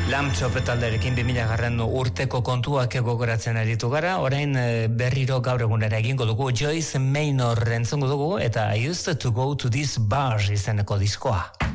Lampshop talderekin 2000 urteko kontuak gogoratzen aritu gara, orain berriro gaur egunera egingo dugu Joyce Maynor entzungo dugu eta I used to go to this bar izeneko diskoa.